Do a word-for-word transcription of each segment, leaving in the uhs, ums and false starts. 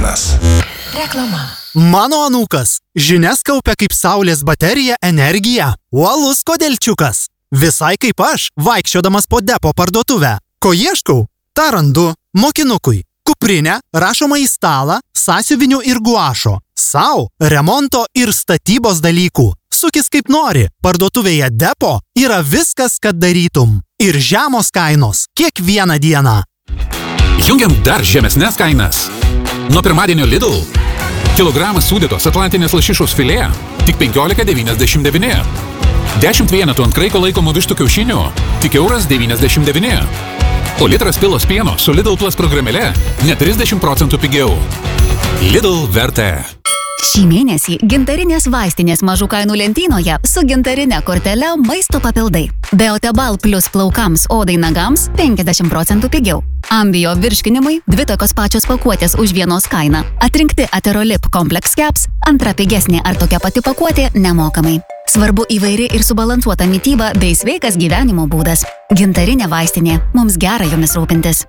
sezonas. Reklama. Mano anūkas žinias kaupia kaip saulės baterija energiją. Uolus kodėlčiukas. Visai kaip aš, vaikščiodamas po depo parduotuvę. Ko ieškau? Ta randu. Mokinukui. Kuprinę, rašomą į stalą, sąsiuvinių ir guašo. Sau, remonto ir statybos dalykų. Sukis kaip nori. Parduotuvėje depo yra viskas, kad darytum. Ir žemos kainos. Kiekvieną dieną. Jungiam dar žemesnės kainas. Nuo pirmadienio Lidl. Kilogramas sūdytos atlantinės lašišos filė. Tik penkiolika devyniasdešimt devyni. dešimt vienetų ant kraiko laikomų vištų kiaušinių. Tik euras devyniasdešimt devyni. O litras pilos pieno su Lidl Plus programėle net trisdešimt procentų pigiau. Lidl vertė. Šį mėnesį gintarinės vaistinės mažų kainų lentynoje su gintarine kortele maisto papildai. Beotebal plus plaukams, odai, nagams penkiasdešimt procentų pigiau. Ambio virškinimui dvi tokios pačios pakuotės už vienos kainą. Atrinkti Aterolip Complex Caps, antra pigesnė ar tokia pati pakuotė nemokamai. Svarbu įvairi ir subalansuota mityba bei sveikas gyvenimo būdas. Gintarinė vaistinė. Mums gera jomis rūpintis.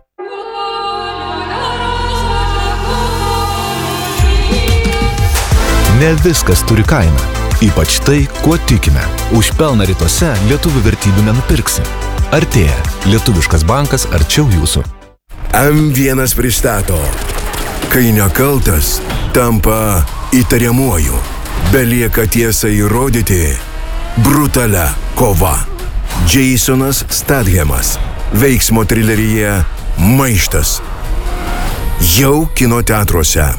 Ne viskas turi kainą. Ypač tai, kuo tikime. Už pelną rytuose lietuvių vertybių nenupirksi. Artėja. Lietuviškas bankas arčiau jūsų. M vienas pristato. Kai nekaltas, tampa įtariamuoju. Belieka tiesą įrodyti. Brutalia kova. Jasonas Stathamas. Veiksmo trileryje Maištas. Jau kino teatruose.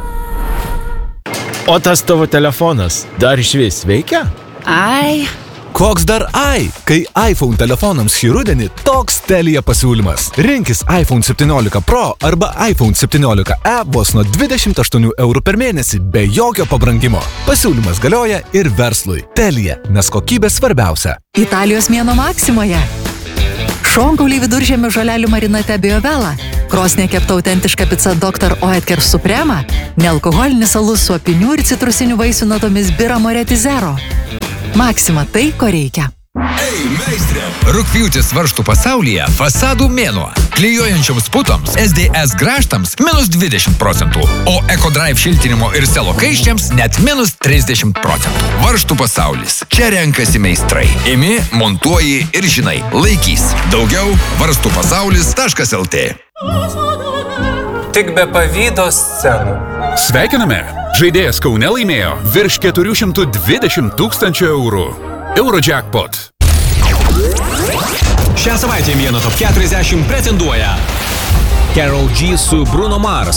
O tas tavo telefonas dar išvis veikia? Ai. Koks dar ai? Kai iPhone telefonams šį rudenį toks Telia pasiūlymas. Rinkis iPhone septyniolika Pro arba iPhone septyniolika e vos nuo dvidešimt aštuonių eurų per mėnesį be jokio pabrangimo. Pasiūlymas galioja ir verslui. Telia, nes kokybė svarbiausia. Italijos mėnuo Maksimoje. Šonkauliai viduržemio žolelių marinate Biovela. Krosnė kepta autentiška pica doktor Oetker Suprema. Nealkoholinis alus su apinių ir citrusinių vaisių natomis Bira Moretti Zero. Maksima tai, ko reikia. Ei, meistrė! Rugpjūtis varžtų pasaulyje fasadų mėnuo. Klijuojančioms putoms, S D S grąžtams minus dvidešimt procentų, o EcoDrive šiltinimo ir selo kaiščiams net minus trisdešimt procentų. Varžtų pasaulis. Čia renkasi meistrai. Imi, montuoji ir žinai. Laikys. Daugiau varstų pasaulis taškas el te. Tik be pavydo scenų. Sveikiname! Žaidėjas Kaune laimėjo virš keturi šimtai dvidešimt tūkstančių eurų. Eurojackpot. Šią savaitę mėno top keturiasdešimt pretenduoja Karol G su Bruno Mars